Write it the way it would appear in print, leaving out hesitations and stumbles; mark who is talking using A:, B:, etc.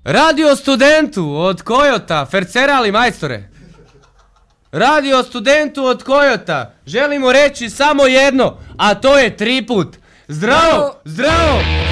A: Radio studentu od Kojota, fercerali majstore. Radio studentu od Kojota, želimo reći samo jedno, a to je 3 put. Zdravo, zdravo!